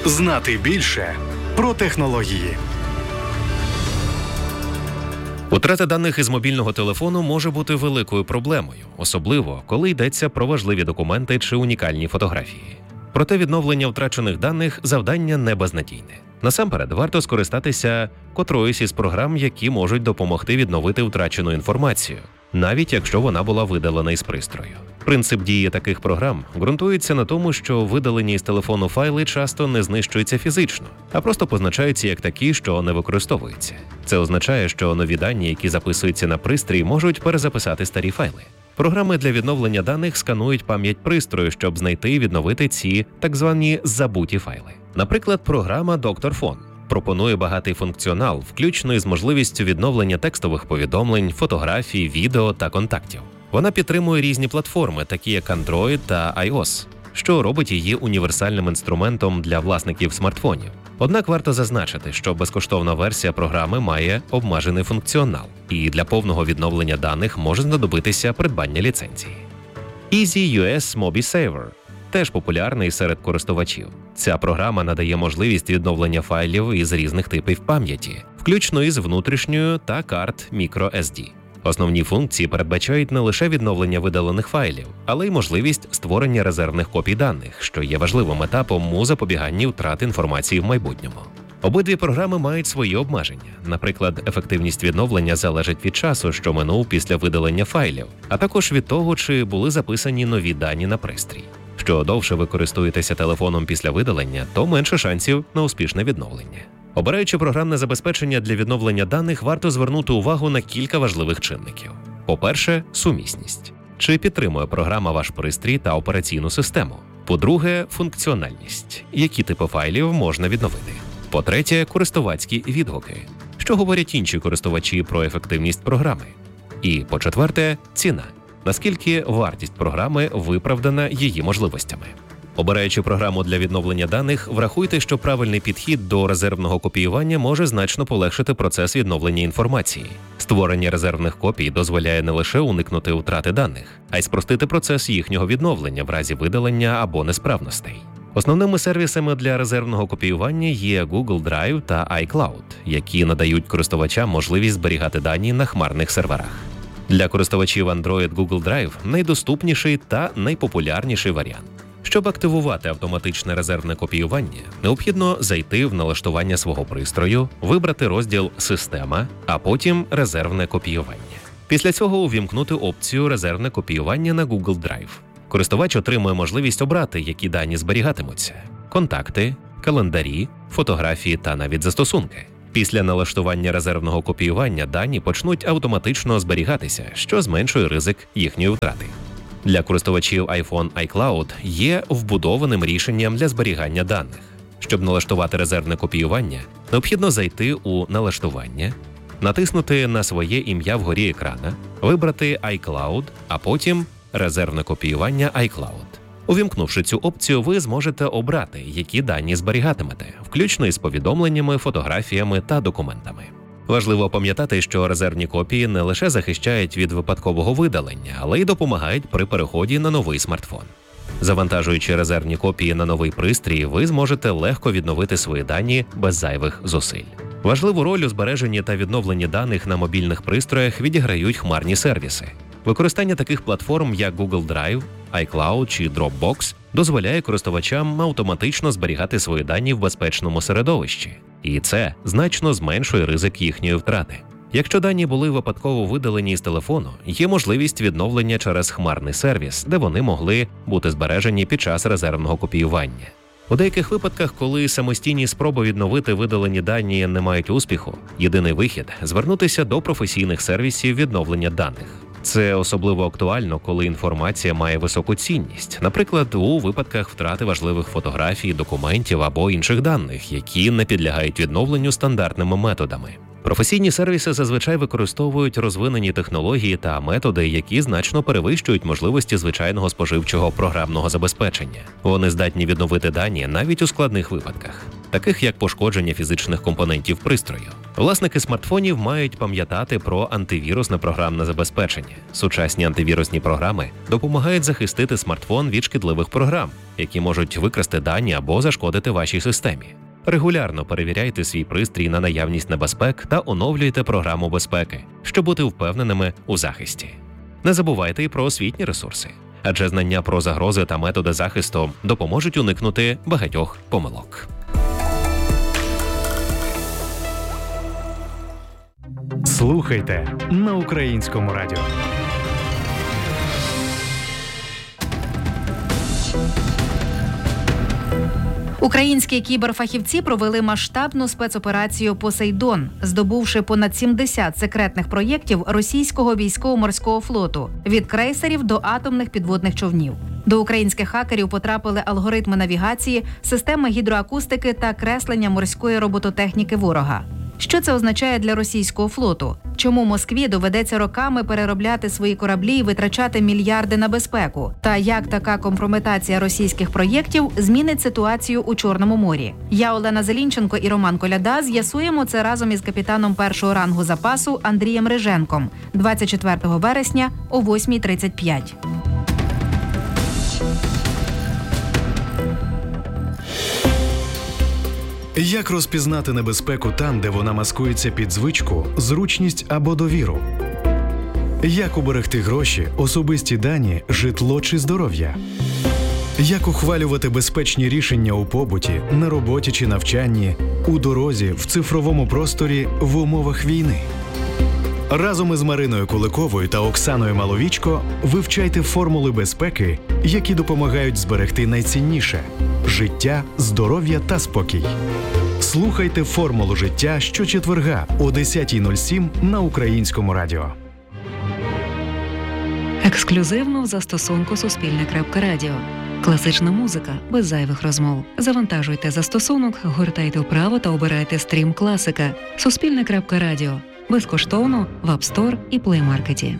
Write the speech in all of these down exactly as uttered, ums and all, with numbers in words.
Знати більше про технології. Утрата даних із мобільного телефону може бути великою проблемою, особливо, коли йдеться про важливі документи чи унікальні фотографії. Проте відновлення втрачених даних – завдання не безнадійне. Насамперед, варто скористатися котроюсь із програм, які можуть допомогти відновити втрачену інформацію, навіть якщо вона була видалена із пристрою. Принцип дії таких програм ґрунтується на тому, що видалені із телефону файли часто не знищуються фізично, а просто позначаються як такі, що не використовуються. Це означає, що нові дані, які записуються на пристрій, можуть перезаписати старі файли. Програми для відновлення даних сканують пам'ять пристрою, щоб знайти і відновити ці так звані забуті файли. Наприклад, програма доктор Phone пропонує багатий функціонал, включно із можливістю відновлення текстових повідомлень, фотографій, відео та контактів. Вона підтримує різні платформи, такі як Android та iOS, що робить її універсальним інструментом для власників смартфонів. Однак варто зазначити, що безкоштовна версія програми має обмежений функціонал, і для повного відновлення даних може знадобитися придбання ліцензії. EasyUS MobiSaver теж популярний серед користувачів. Ця програма надає можливість відновлення файлів із різних типів пам'яті, включно із внутрішньою та карт microSD. Основні функції передбачають не лише відновлення видалених файлів, але й можливість створення резервних копій даних, що є важливим етапом у запобіганні втрат інформації в майбутньому. Обидві програми мають свої обмеження. Наприклад, ефективність відновлення залежить від часу, що минув після видалення файлів, а також від того, чи були записані нові дані на пристрій. Що довше ви користуєтеся телефоном після видалення, то менше шансів на успішне відновлення. Обираючи програмне забезпечення для відновлення даних, варто звернути увагу на кілька важливих чинників. По-перше, сумісність. Чи підтримує програма ваш пристрій та операційну систему? По-друге, функціональність. Які типи файлів можна відновити? По-третє, користувацькі відгуки. Що говорять інші користувачі про ефективність програми? І по-четверте, ціна. Наскільки вартість програми виправдана її можливостями? Обираючи програму для відновлення даних, врахуйте, що правильний підхід до резервного копіювання може значно полегшити процес відновлення інформації. Створення резервних копій дозволяє не лише уникнути втрати даних, а й спростити процес їхнього відновлення в разі видалення або несправностей. Основними сервісами для резервного копіювання є Google Drive та iCloud, які надають користувачам можливість зберігати дані на хмарних серверах. Для користувачів Android Google Drive найдоступніший та найпопулярніший варіант. Щоб активувати автоматичне резервне копіювання, необхідно зайти в налаштування свого пристрою, вибрати розділ «Система», а потім «Резервне копіювання». Після цього увімкнути опцію «Резервне копіювання» на Google Drive. Користувач отримує можливість обрати, які дані зберігатимуться – контакти, календарі, фотографії та навіть застосунки. Після налаштування резервного копіювання дані почнуть автоматично зберігатися, що зменшує ризик їхньої втрати. Для користувачів iPhone iCloud є вбудованим рішенням для зберігання даних. Щоб налаштувати резервне копіювання, необхідно зайти у «Налаштування», натиснути на своє ім'я вгорі екрана, вибрати iCloud, а потім «Резервне копіювання iCloud». Увімкнувши цю опцію, ви зможете обрати, які дані зберігатимете, включно із повідомленнями, фотографіями та документами. Важливо пам'ятати, що резервні копії не лише захищають від випадкового видалення, але й допомагають при переході на новий смартфон. Завантажуючи резервні копії на новий пристрій, ви зможете легко відновити свої дані без зайвих зусиль. Важливу роль у збереженні та відновленні даних на мобільних пристроях відіграють хмарні сервіси. Використання таких платформ, як Google Drive, iCloud чи Dropbox, дозволяє користувачам автоматично зберігати свої дані в безпечному середовищі. І це значно зменшує ризик їхньої втрати. Якщо дані були випадково видалені з телефону, є можливість відновлення через хмарний сервіс, де вони могли бути збережені під час резервного копіювання. У деяких випадках, коли самостійні спроби відновити видалені дані не мають успіху, єдиний вихід – звернутися до професійних сервісів відновлення даних. Це особливо актуально, коли інформація має високу цінність, наприклад, у випадках втрати важливих фотографій, документів або інших даних, які не підлягають відновленню стандартними методами. Професійні сервіси зазвичай використовують розвинені технології та методи, які значно перевищують можливості звичайного споживчого програмного забезпечення. Вони здатні відновити дані навіть у складних випадках. таких як пошкодження фізичних компонентів пристрою. Власники смартфонів мають пам'ятати про антивірусне програмне забезпечення. Сучасні антивірусні програми допомагають захистити смартфон від шкідливих програм, які можуть викрасти дані або зашкодити вашій системі. Регулярно перевіряйте свій пристрій на наявність небезпек та оновлюйте програму безпеки, щоб бути впевненими у захисті. Не забувайте і про освітні ресурси, адже знання про загрози та методи захисту допоможуть уникнути багатьох помилок. Слухайте на Українському радіо. Українські кіберфахівці провели масштабну спецоперацію «Посейдон», здобувши понад сімдесят секретних проєктів російського військово-морського флоту – від крейсерів до атомних підводних човнів. До українських хакерів потрапили алгоритми навігації, системи гідроакустики та креслення морської робототехніки ворога. Що це означає для російського флоту? Чому Москві доведеться роками переробляти свої кораблі і витрачати мільярди на безпеку? Та як така компрометація російських проєктів змінить ситуацію у Чорному морі? Я, Олена Зелінченко і Роман Коляда з'ясуємо це разом із капітаном першого рангу запасу Андрієм Риженком двадцять четвертого вересня о восьмій тридцять п'ять. Як розпізнати небезпеку там, де вона маскується під звичку, зручність або довіру? Як уберегти гроші, особисті дані, житло чи здоров'я? Як ухвалювати безпечні рішення у побуті, на роботі чи навчанні, у дорозі, в цифровому просторі, в умовах війни? Разом із Мариною Куликовою та Оксаною Маловічко вивчайте формули безпеки, які допомагають зберегти найцінніше – життя, здоров'я та спокій. Слухайте «Формулу життя» щочетверга о десята нуль сім на Українському радіо. Ексклюзивно в застосунку Суспільне.Радіо. Класична музика без зайвих розмов. Завантажуйте застосунок, гортайте вправо та обирайте стрім класика. Суспільне.Радіо. Безкоштовно в App Store і Play Market.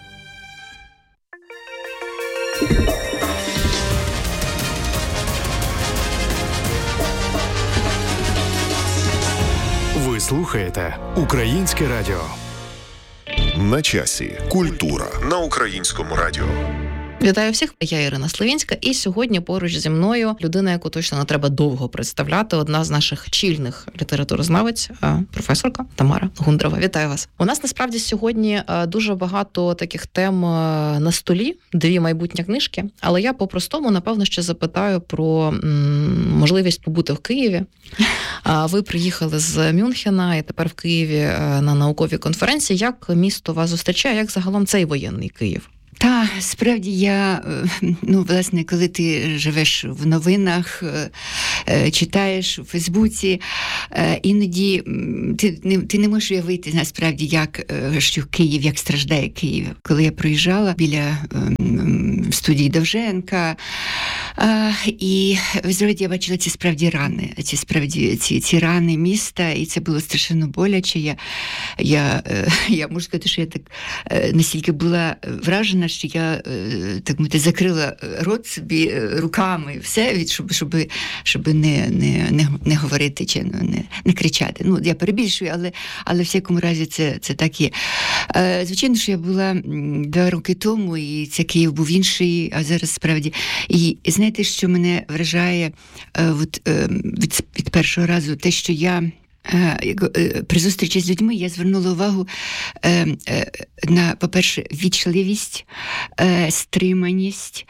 Ви слухаєте Українське радіо. На часі. Культура на Українському радіо. Вітаю всіх, я Ірина Славінська, і сьогодні поруч зі мною людина, яку точно не треба довго представляти, одна з наших чільних літературознавець, професорка Тамара Гундрова. Вітаю вас. У нас насправді сьогодні дуже багато таких тем на столі, дві майбутні книжки, але я по-простому, напевно, ще запитаю про м, можливість побути в Києві. Ви приїхали з Мюнхена і тепер в Києві на науковій конференції. Як місто вас зустрічає, як загалом цей воєнний Київ? Та, справді, я, ну, власне, коли ти живеш в новинах, читаєш у Фейсбуці, іноді ти не, ти не можеш уявити, насправді, як, що Київ, як страждає Київ. Коли я проїжджала біля студії Довженка, і, ви знаєте, я бачила ці справді рани, ці справді, ці, ці рани міста, і це було страшенно боляче. Я, я, я можу сказати, що я так настільки була вражена, що я, так мовити, закрила рот собі руками, все, щоб, щоб, щоб не, не, не, не говорити чи не, не кричати. Ну, я перебільшую, але, але в всякому разі це, це так є. Звичайно, що я була два роки тому, і це Київ був інший, а зараз справді. І знаєте, що мене вражає от, від, від першого разу, те, що я при зустрічі з людьми я звернула увагу на, по-перше, вічливість, стриманість,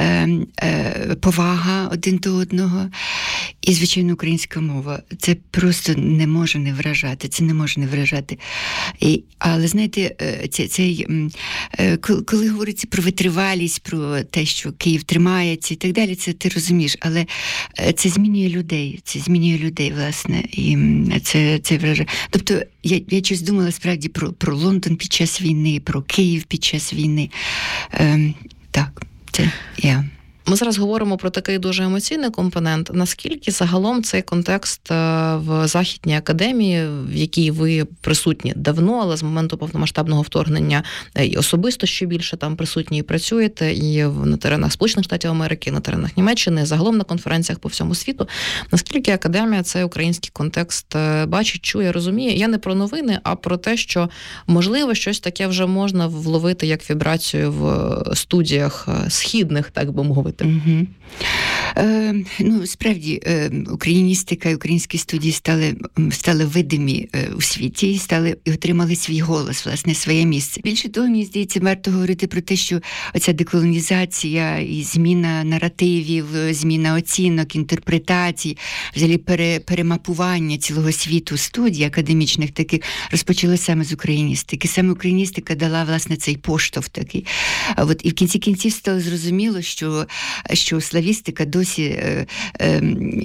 повага один до одного і, звичайно, українська мова. Це просто не може не вражати, це не може не вражати. І, але, знаєте, це, цей, коли говориться про витривалість, про те, що Київ тримається і так далі, це ти розумієш, але це змінює людей, це змінює людей, власне, і це, це вражає. Тобто, я, я щось думала справді про, про Лондон під час війни, про Київ під час війни. Ем, так, це я. Ми зараз говоримо про такий дуже емоційний компонент. Наскільки загалом цей контекст в Західній академії, в якій ви присутні давно, але з моменту повномасштабного вторгнення і особисто ще більше там присутні і працюєте, і на теренах Сполучених Штатів Америки, на теренах Німеччини, загалом на конференціях по всьому світу. Наскільки академія цей український контекст бачить, чує, розуміє? Я не про новини, а про те, що, можливо, щось таке вже можна вловити як вібрацію в студіях східних, так би мовити. Угу. Е, ну, справді, е, україністика і українські студії стали, стали видимі е, у світі і, стали, і отримали свій голос, власне, своє місце. Більше того, мені здається, варто говорити про те, що оця деколонізація і зміна наративів, зміна оцінок, інтерпретацій, взагалі пере, перемапування цілого світу студій академічних таких розпочалося саме з україністики. Саме україністика дала, власне, цей поштовх такий. А от, і в кінці кінців стало зрозуміло, що, що славістика досі е, е,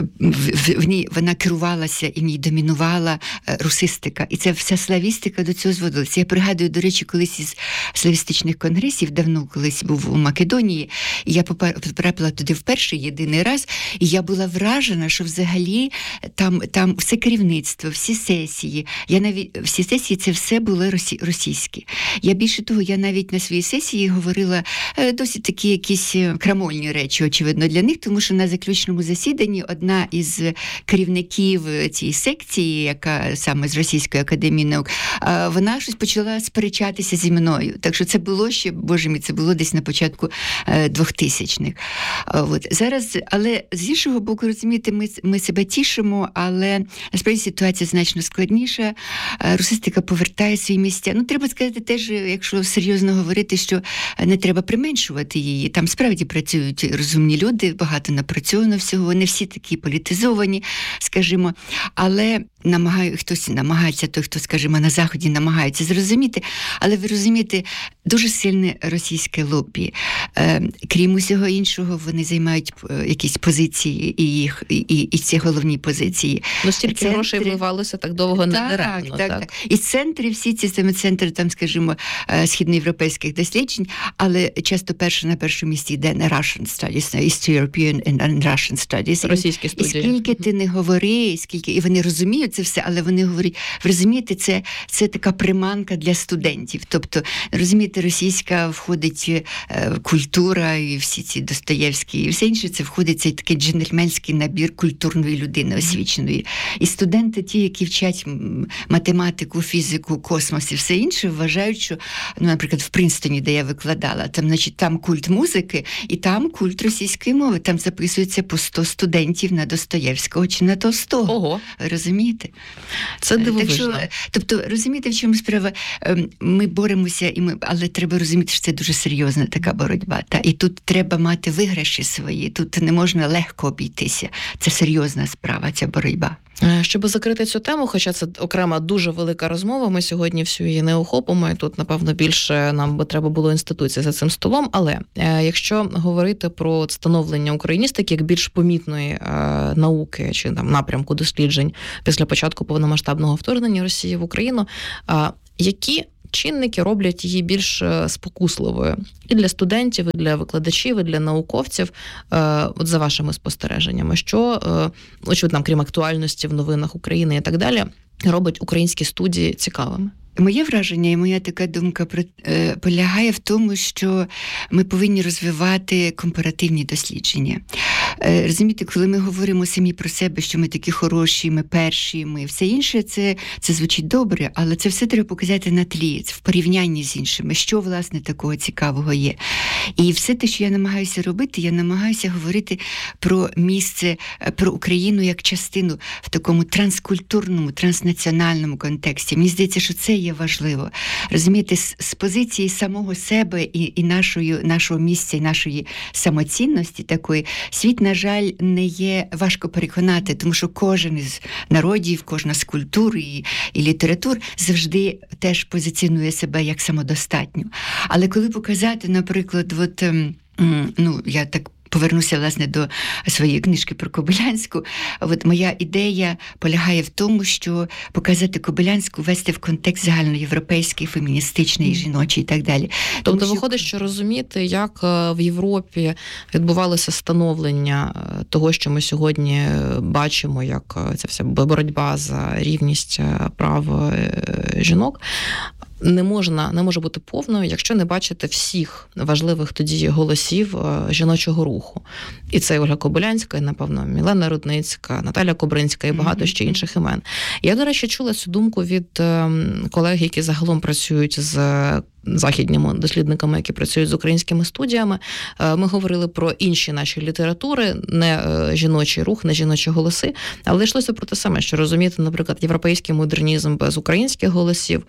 в, в ній вона керувалася і в ній домінувала е, русистика. І ця вся славістика до цього зводилася. Я пригадую, до речі, колись із славістичних конгресів, давно колись був у Македонії, і я потрапила туди вперше, єдиний раз, і я була вражена, що взагалі там, там все керівництво, всі сесії, я навіть, всі сесії це все було росі, російські. Я більше того, я навіть на своїй сесії говорила е, досить такі якісь крамольні речі, очевидно, для них, тому що на заключному засіданні одна із керівників цієї секції, яка саме з Російської академії наук, вона щось почала сперечатися зі мною. Так що це було ще, боже мій, це було десь на початку двохтисячних. От. Зараз, але з іншого боку, розумієте, ми, ми себе тішимо, але насправді ситуація значно складніша. Русистика повертає свої місця. Ну, треба сказати теж, якщо серйозно говорити, що не треба применшувати її. Там справді працюють розумні люди, багато напрацьовано всього, не всі такі політизовані, скажімо, але намагаю, хтось намагається, той, хто, скажімо, на Заході намагається зрозуміти, але ви розумієте, дуже сильне російське лобі. Е, крім усього іншого, вони займають якісь позиції, і їх, і, і, і ці головні позиції. Ну, стільки центри... грошей вливалося так довго недаремно. Так, так, так. І центри, всі ці саме центри, там, скажімо, східноєвропейських досліджень, але часто перше на першому місці йде на Russian Studies, East European and Russian Studies. Російські студії. І скільки ти не говори, скільки, і вони розуміють це все, але вони говорять, ви розумієте, це, це така приманка для студентів. Тобто, розумієте, російська входить е, культура і всі ці Достоєвські, і все інше, це входить цей такий джентльменський набір культурної людини освіченої. І студенти, ті, які вчать математику, фізику, космос і все інше, вважають, що, ну, наприклад, в Принстоні, де я викладала, там, значить, там культ музики, і там культ російської мови. Там записується по сто студентів на Достоєвського чи на Толстого. Ого. Розумієте? Це дивовижно. Так що, тобто, розумієте, в чому справа? Ми боремося, і ми, але треба розуміти, що це дуже серйозна така боротьба. Та? І тут треба мати виграші свої, тут не можна легко обійтися. Це серйозна справа, ця боротьба. Щоб закрити цю тему, хоча це окрема дуже велика розмова, ми сьогодні всю її не охопимо, і тут, напевно, більше нам би треба було інституції за цим столом, але якщо говорити про становлення україністики як більш помітної е, науки чи там напрямку досліджень після початку повномасштабного вторгнення Росії в Україну, е, які чинники роблять її більш спокусливою і для студентів, і для викладачів, і для науковців, от за вашими спостереженнями, що, очевидно, крім актуальності в новинах України і так далі, робить українські студії цікавими? Моє враження і моя така думка про, е, полягає в тому, що ми повинні розвивати компаративні дослідження. Е, розумієте, коли ми говоримо самі про себе, що ми такі хороші, ми перші, ми все інше, це, це звучить добре, але це все треба показати на тлі, в порівнянні з іншими, що, власне, такого цікавого є. І все те, що я намагаюся робити, я намагаюся говорити про місце, про Україну як частину в такому транскультурному, транснаціональному контексті. Мені здається, що це є важливо. Розумієте, з, з позиції самого себе і, і нашої, нашого місця, і нашої самоцінності такої, світ, на жаль, не є важко переконати, тому що кожен із народів, кожна з культур і, і літератур завжди теж позиціонує себе як самодостатню. Але коли показати, наприклад, от, ну, я так повернуся, власне, до своєї книжки про Кобилянську. От моя ідея полягає в тому, що показати Кобилянську, вести в контекст загальноєвропейський, феміністичний, жіночий і так далі. Тобто Тому, виходить, що розуміти, як в Європі відбувалося становлення того, що ми сьогодні бачимо, як ця вся боротьба за рівність прав жінок, не можна, не може бути повною, якщо не бачити всіх важливих тоді голосів жіночого руху. І це Ольга Кобилянська, і, напевно, Мілена Рудницька, Наталя Кобринська і багато ще інших імен. Я, до речі, чула цю думку від колег, які загалом працюють з західніми дослідниками, які працюють з українськими студіями. Ми говорили про інші наші літератури, не жіночий рух, не жіночі голоси, але йшлося про те саме, що розуміти, наприклад, європейський модернізм без українських голосів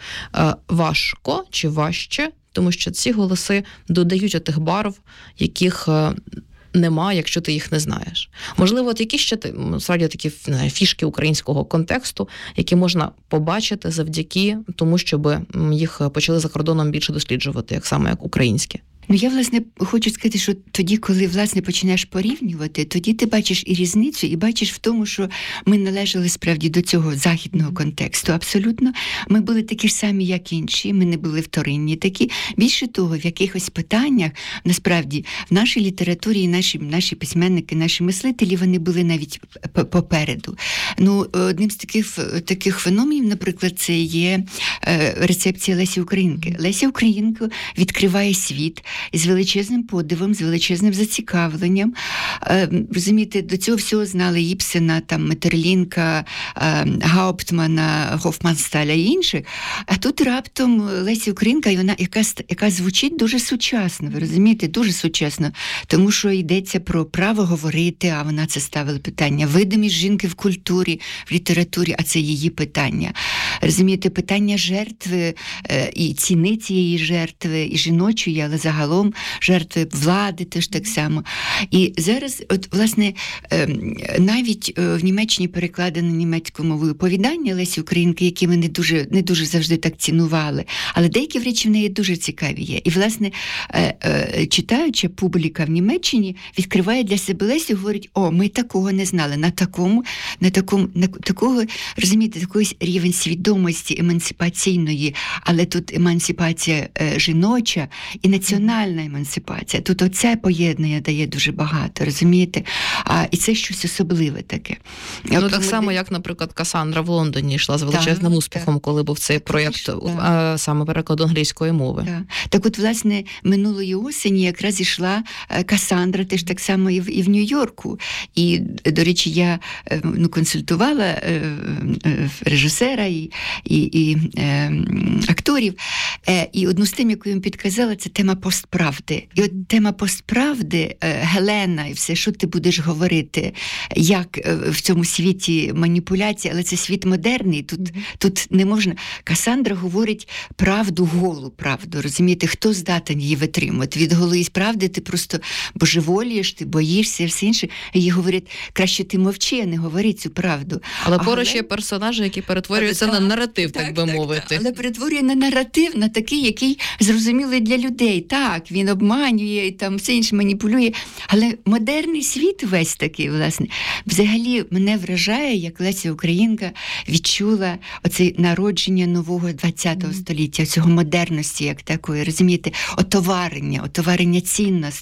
важко чи важче, тому що ці голоси додають отих барв, яких нема, якщо ти їх не знаєш. Можливо, от які ще справді такі фішки українського контексту, які можна побачити завдяки тому, щоб їх почали за кордоном більше досліджувати, як саме як українські. Ну, я, власне, хочу сказати, що тоді, коли, власне, починаєш порівнювати, тоді ти бачиш і різницю, і бачиш в тому, що ми належали, справді, до цього західного контексту. Абсолютно. Ми були такі ж самі, як інші, ми не були вторинні такі. Більше того, в якихось питаннях, насправді, в нашій літературі і наші, наші письменники, наші мислителі, вони були навіть попереду. Ну, одним з таких, таких феноменів, наприклад, це є рецепція Лесі Українки. Леся Українка відкриває світ з величезним подивом, з величезним зацікавленням. Розумієте, до цього всього знали Ібсена, там, Метерлінка, Гауптмана, Гофмансталя і інших. А тут раптом Леся Українка, і вона, яка, яка звучить дуже сучасно, ви розумієте, дуже сучасно, тому що йдеться про право говорити, а вона це ставила питання. Видимість жінки в культурі, в літературі, а це її питання. Розумієте, питання жертви і ціни цієї жертви, і жіночої, але загалом жертви влади теж так само. І зараз, от, власне, навіть в Німеччині перекладено німецькою мовою оповідання Лесі Українки, які ми не дуже, не дуже завжди так цінували, але деякі речі в неї дуже цікаві є. І, власне, читаюча публіка в Німеччині відкриває для себе Лесю і говорить: о, ми такого не знали, на такому, на такому, на такого, розумієте, такий рівень свідомості емансипаційної, але тут емансипація жіноча і національна емансипація. Тут оце поєднання дає дуже багато, розумієте? А, і це щось особливе таке. Ну, От так ми... само, як, наприклад, Касандра в Лондоні йшла з величезним так, успіхом, так. коли був цей проєкт, так. а, саме переклад англійської мови. Так. так от, власне, минулої осені якраз ішла Касандра, теж так само і в, і в Нью-Йорку. І, до речі, я ну, консультувала режисера і, і, і е, акторів. І одну з тем, яку їм підказала, це тема постправди. І от тема постправди, Гелена і все, що ти будеш говорити, як в цьому світі маніпуляції, але це світ модерний, тут, mm-hmm. тут не можна. Касандра говорить правду, голу правду, розумієте, хто здатен її витримати. Від голої правди ти просто божеволієш, ти боїшся і все інше. Їй говорять, краще ти мовчи, а не говори цю правду. Але а поруч є персонажі, які перетворюються але, на наратив, так, так би так, мовити. Так, але перетворює на наратив, на такий, який зрозумілий для людей. Так, він обманює і там все інше маніпулює. Але модерний світ весь такий, власне. Взагалі, мене вражає, як Леся Українка відчула оце народження нового ХХ століття, цього модерності, як такої, розумієте, отоварення, отоварення цінностей.